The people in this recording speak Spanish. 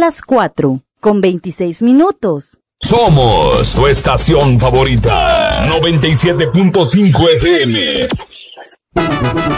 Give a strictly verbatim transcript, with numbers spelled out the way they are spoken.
las cuatro, con veintiséis minutos. Somos tu estación favorita, noventa y siete punto cinco F M.